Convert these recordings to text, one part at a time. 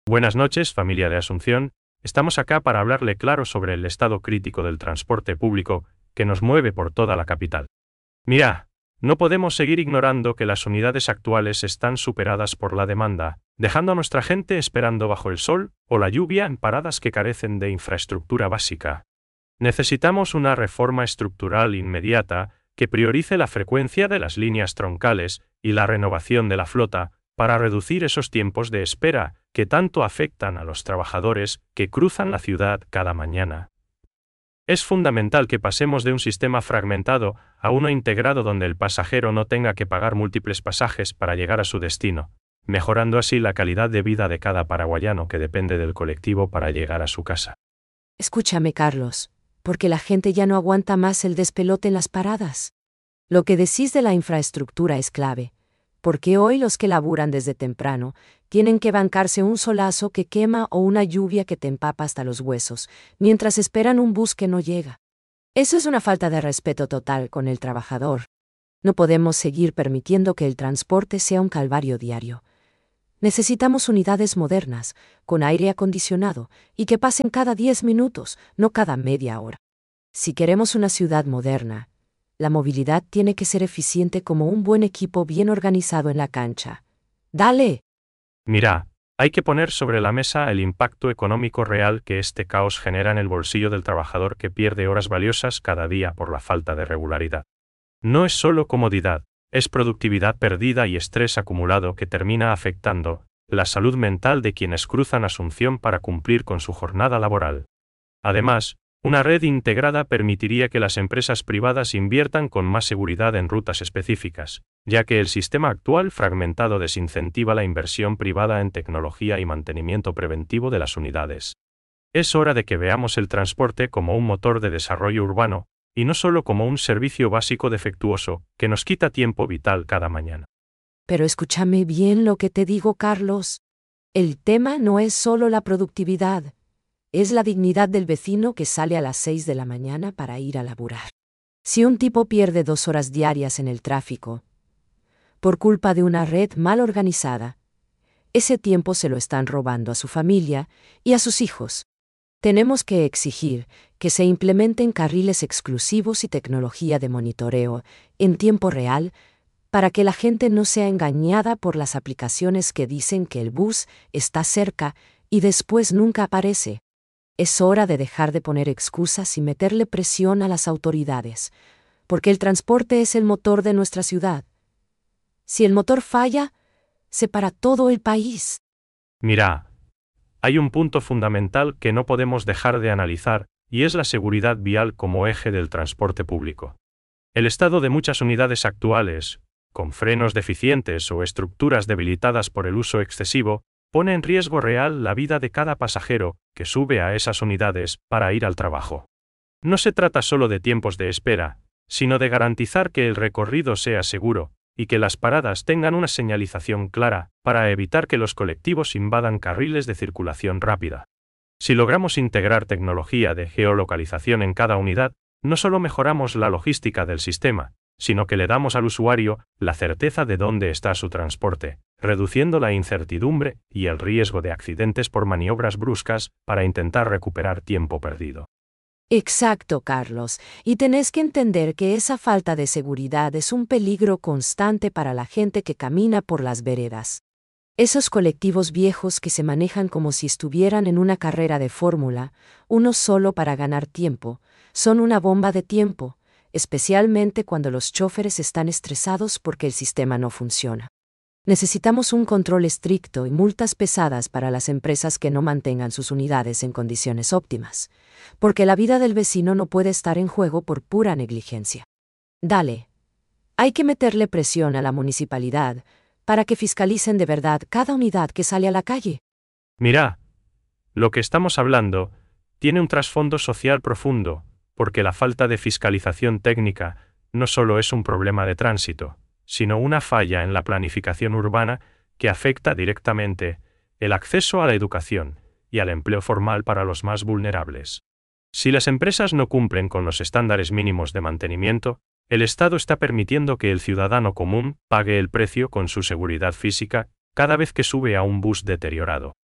Buenas noches, familia de Asunción. Estamos acá para hablarle claro sobre el estado crítico del transporte público que nos mueve por toda la capital. Mira, no podemos seguir ignorando que las unidades actuales están superadas por la demanda, dejando a nuestra gente esperando bajo el sol o la lluvia en paradas que carecen de infraestructura básica. Necesitamos una reforma estructural inmediata que priorice la frecuencia de las líneas troncales y la renovación de la flota para reducir esos tiempos de espera que tanto afectan a los trabajadores que cruzan la ciudad cada mañana. Es fundamental que pasemos de un sistema fragmentado a uno integrado donde el pasajero no tenga que pagar múltiples pasajes para llegar a su destino, mejorando así la calidad de vida de cada paraguayano que depende del colectivo para llegar a su casa. Escúchame, Carlos, porque la gente ya no aguanta más el despelote en las paradas. Lo que decís de la infraestructura es clave, porque hoy los que laburan desde temprano tienen que bancarse un solazo que quema o una lluvia que te empapa hasta los huesos, mientras esperan un bus que no llega. Eso es una falta de respeto total con el trabajador. No podemos seguir permitiendo que el transporte sea un calvario diario. Necesitamos unidades modernas, con aire acondicionado, y que pasen cada 10 minutos, no cada media hora. Si queremos una ciudad moderna, la movilidad tiene que ser eficiente como un buen equipo bien organizado en la cancha. ¡Dale! Mira, hay que poner sobre la mesa el impacto económico real que este caos genera en el bolsillo del trabajador que pierde horas valiosas cada día por la falta de regularidad. No es solo comodidad, es productividad perdida y estrés acumulado que termina afectando la salud mental de quienes cruzan Asunción para cumplir con su jornada laboral. Además, una red integrada permitiría que las empresas privadas inviertan con más seguridad en rutas específicas, ya que el sistema actual fragmentado desincentiva la inversión privada en tecnología y mantenimiento preventivo de las unidades. Es hora de que veamos el transporte como un motor de desarrollo urbano, y no solo como un servicio básico defectuoso que nos quita tiempo vital cada mañana. Pero escúchame bien lo que te digo, Carlos. El tema no es solo la productividad. Es la dignidad del vecino que sale a las 6 de la mañana para ir a laburar. Si un tipo pierde 2 horas diarias en el tráfico, por culpa de una red mal organizada, ese tiempo se lo están robando a su familia y a sus hijos. Tenemos que exigir que se implementen carriles exclusivos y tecnología de monitoreo en tiempo real para que la gente no sea engañada por las aplicaciones que dicen que el bus está cerca y después nunca aparece. Es hora de dejar de poner excusas y meterle presión a las autoridades, porque el transporte es el motor de nuestra ciudad. Si el motor falla, se para todo el país. Mira, hay un punto fundamental que no podemos dejar de analizar, y es la seguridad vial como eje del transporte público. El estado de muchas unidades actuales, con frenos deficientes o estructuras debilitadas por el uso excesivo, pone en riesgo real la vida de cada pasajero que sube a esas unidades para ir al trabajo. No se trata solo de tiempos de espera, sino de garantizar que el recorrido sea seguro y que las paradas tengan una señalización clara para evitar que los colectivos invadan carriles de circulación rápida. Si logramos integrar tecnología de geolocalización en cada unidad, no solo mejoramos la logística del sistema, sino que le damos al usuario la certeza de dónde está su transporte, reduciendo la incertidumbre y el riesgo de accidentes por maniobras bruscas para intentar recuperar tiempo perdido. Exacto, Carlos, y tenés que entender que esa falta de seguridad es un peligro constante para la gente que camina por las veredas. Esos colectivos viejos que se manejan como si estuvieran en una carrera de fórmula, uno solo para ganar tiempo, son una bomba de tiempo, especialmente cuando los chóferes están estresados porque el sistema no funciona. Necesitamos un control estricto y multas pesadas para las empresas que no mantengan sus unidades en condiciones óptimas, porque la vida del vecino no puede estar en juego por pura negligencia. Dale. Hay que meterle presión a la municipalidad para que fiscalicen de verdad cada unidad que sale a la calle. Mira, lo que estamos hablando tiene un trasfondo social profundo, porque la falta de fiscalización técnica no solo es un problema de tránsito, sino una falla en la planificación urbana que afecta directamente el acceso a la educación y al empleo formal para los más vulnerables. Si las empresas no cumplen con los estándares mínimos de mantenimiento, el Estado está permitiendo que el ciudadano común pague el precio con su seguridad física cada vez que sube a un bus deteriorado.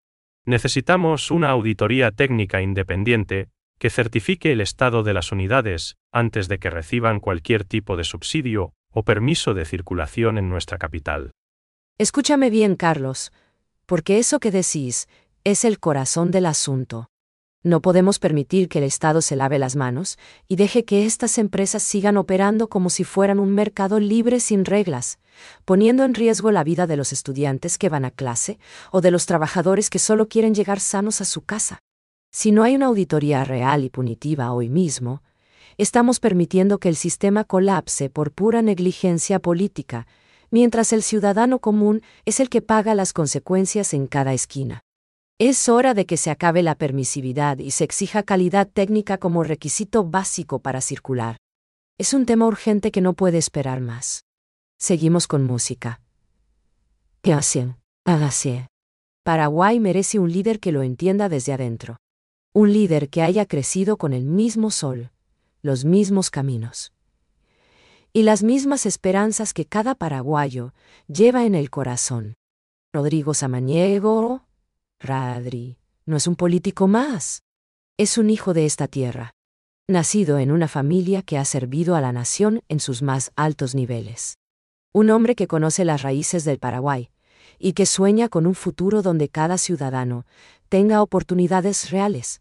Necesitamos una auditoría técnica independiente que certifique el estado de las unidades antes de que reciban cualquier tipo de subsidio o permiso de circulación en nuestra capital. Escúchame bien, Carlos, porque eso que decís es el corazón del asunto. No podemos permitir que el Estado se lave las manos y deje que estas empresas sigan operando como si fueran un mercado libre sin reglas, poniendo en riesgo la vida de los estudiantes que van a clase o de los trabajadores que solo quieren llegar sanos a su casa. Si no hay una auditoría real y punitiva hoy mismo, estamos permitiendo que el sistema colapse por pura negligencia política, mientras el ciudadano común es el que paga las consecuencias en cada esquina. Es hora de que se acabe la permisividad y se exija calidad técnica como requisito básico para circular. Es un tema urgente que no puede esperar más. Seguimos con música. ¿Qué hacen? Hágase. Paraguay merece un líder que lo entienda desde adentro. Un líder que haya crecido con el mismo sol, los mismos caminos y las mismas esperanzas que cada paraguayo lleva en el corazón. Rodrigo Samaniego, Radri, no es un político más. Es un hijo de esta tierra, nacido en una familia que ha servido a la nación en sus más altos niveles. Un hombre que conoce las raíces del Paraguay y que sueña con un futuro donde cada ciudadano tenga oportunidades reales.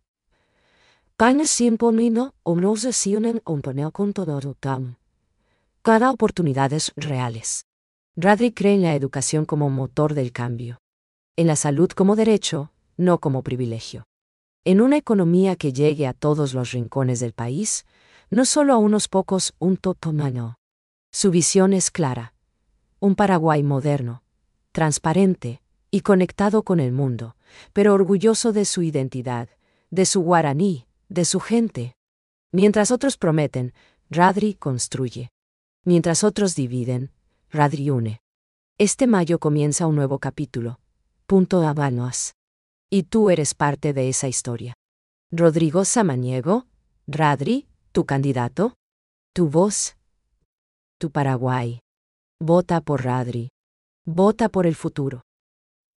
Cada oportunidades reales. Radri cree en la educación como motor del cambio. En la salud como derecho, no como privilegio. En una economía que llegue a todos los rincones del país, no solo a unos pocos, un totomano. Su visión es clara. Un Paraguay moderno, transparente y conectado con el mundo, pero orgulloso de su identidad, de su guaraní, de su gente. Mientras otros prometen, Radri construye. Mientras otros dividen, Radri une. Este mayo comienza un nuevo capítulo. Punto Habanos. Y tú eres parte de esa historia. Rodrigo Samaniego, Radri, tu candidato, tu voz, tu Paraguay. Vota por Radri. Vota por el futuro.